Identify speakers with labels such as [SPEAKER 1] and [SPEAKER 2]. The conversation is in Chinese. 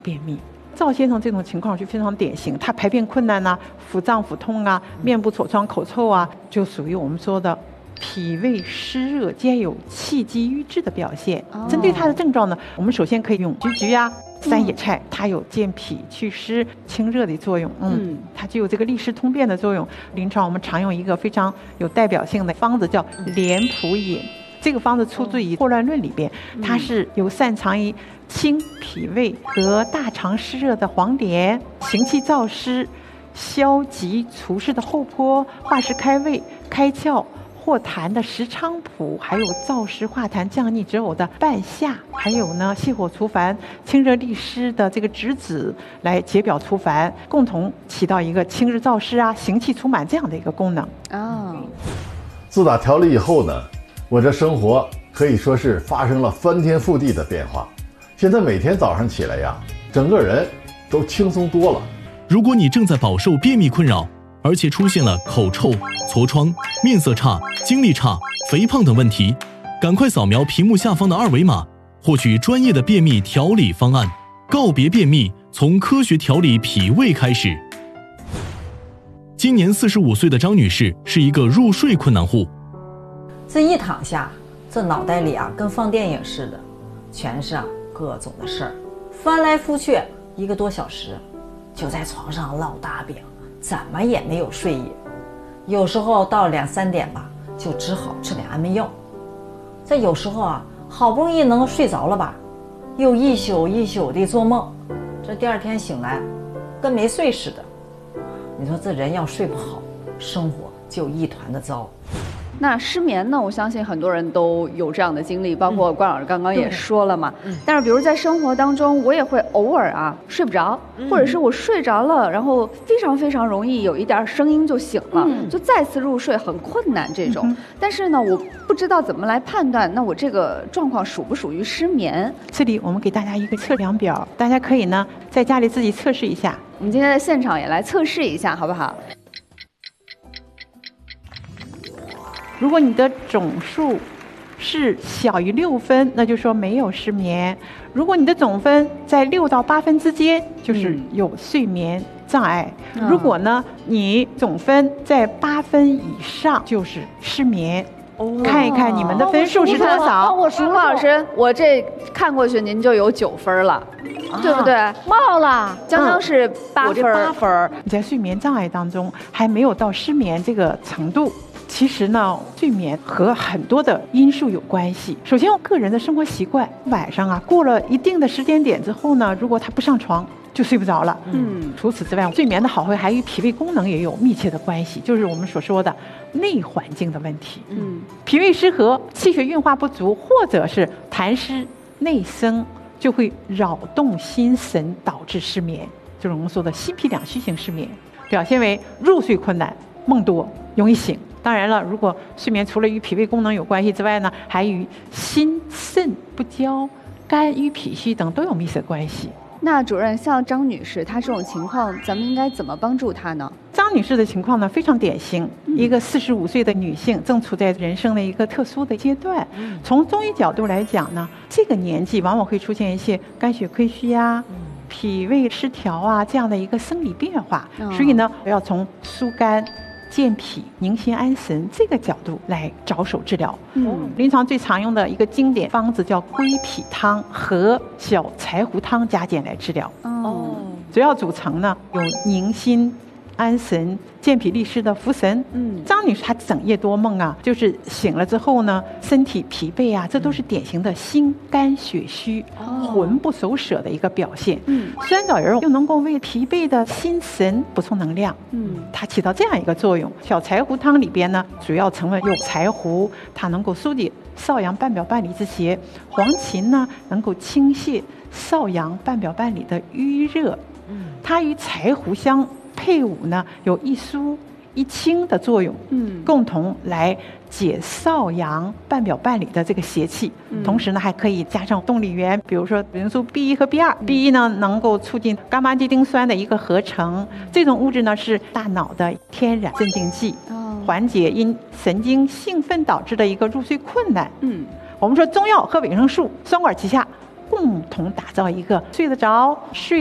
[SPEAKER 1] 便秘。赵先生这种情况就非常典型，他排便困难啊，腹胀腹痛啊，面部痤疮口臭啊，就属于我们说的脾胃湿热兼有气机郁滞的表现。针对他的症状呢，我们首先可以用菊菊啊、三野菜，它有健脾祛湿清热的作用。它具有这个利湿通便的作用。临床我们常用一个非常有代表性的方子叫莲蒲饮，这个方子出自于《霍乱论》里边，它是有擅长于清脾胃和大肠湿热的黄连，行气燥湿、消积除湿的厚朴，化湿开胃、开窍化痰的石菖蒲，还有燥湿化痰降逆止呕的半夏，还有呢泻火除烦、清热利湿的这个栀子，来解表除烦，共同起到一个清热燥湿啊、行气除螨这样的一个功能。
[SPEAKER 2] 自打调理以后呢，我这生活可以说是发生了翻天覆地的变化。现在每天早上起来呀，整个人都轻松多了。
[SPEAKER 3] 如果你正在饱受便秘困扰，而且出现了口臭、痤疮、面色差、精力差、肥胖等问题，赶快扫描屏幕下方的2维码，获取专业的便秘调理方案，告别便秘，从科学调理脾胃开始。今年45岁的张女士是一个入睡困难户。
[SPEAKER 4] 这一躺下，这脑袋里跟放电影似的，全是各种的事儿，翻来覆去1个多小时，就在床上烙大饼，怎么也没有睡意。有时候到2、3点吧，就只好吃点安眠药。这有时候好不容易能睡着了吧，又一宿一宿的做梦，这第2天醒来，跟没睡似的。你说这人要睡不好，生活就一团的糟。
[SPEAKER 5] 那失眠呢？我相信很多人都有这样的经历，包括关老师刚刚也说了嘛。但是比如在生活当中，我也会偶尔睡不着，或者是我睡着了，然后非常非常容易有一点声音就醒了，就再次入睡很困难这种。但是呢，我不知道怎么来判断，那我这个状况属不属于失眠？
[SPEAKER 1] 这里我们给大家一个测量表，大家可以呢在家里自己测试一下。
[SPEAKER 5] 我们今天在现场也来测试一下，好不好？
[SPEAKER 1] 如果你的总数是小于6分，那就说没有失眠；如果你的总分在6到8分之间，就是有睡眠障碍；如果呢你总分在8分以上，就是失眠。看一看你们的分数是多少？
[SPEAKER 5] 吴老师，我这看过去您就有9分了，对不对？
[SPEAKER 6] 冒了，
[SPEAKER 5] 刚刚是8分。
[SPEAKER 1] 8分，你在睡眠障碍当中还没有到失眠这个程度。其实呢，睡眠和很多的因素有关系。首先，我个人的生活习惯，晚上过了一定的时间点之后呢，如果他不上床，就睡不着了。除此之外，睡眠的好坏还与脾胃功能也有密切的关系，就是我们所说的内环境的问题。脾胃失和、气血运化不足，或者是痰湿内生，就会扰动心神，导致失眠，就是我们说的心脾两虚型失眠，表现为入睡困难、梦多、容易醒。当然了，如果睡眠除了与脾胃功能有关系之外呢，还与心肾不交、肝郁脾虚等都有密切关系。
[SPEAKER 5] 那主任，像张女士她这种情况，咱们应该怎么帮助她呢？
[SPEAKER 1] 张女士的情况呢非常典型，一个45岁的女性，正处在人生的一个特殊的阶段。从中医角度来讲呢，这个年纪往往会出现一些肝血亏虚啊、脾胃失调这样的一个生理变化，所以呢，要从疏肝、健脾、宁心安神这个角度来着手治疗。临床最常用的一个经典方子叫归脾汤和小柴胡汤加减来治疗。主要组成呢有宁心安神、健脾利湿的茯神。张女士她整夜多梦就是醒了之后呢，身体疲惫这都是典型的心肝血虚、魂不守舍的一个表现。酸枣仁又能够为疲惫的心神补充能量。它起到这样一个作用。小柴胡汤里边呢，主要成分有柴胡，它能够疏解少阳半表半里之邪；黄芩呢，能够清泻少阳半表半里的瘀热。它与柴胡相配伍呢，有一疏一清的作用，共同来解少阳半表半里的这个邪气。同时呢，还可以加上动力源，比如说维生素 B1 和 B2。B1 呢，能够促进伽马基丁酸的一个合成，这种物质呢是大脑的天然镇静剂，缓解因神经兴奋导致的一个入睡困难。我们说中药和维生素双管齐下， 共同打造一个睡得着、睡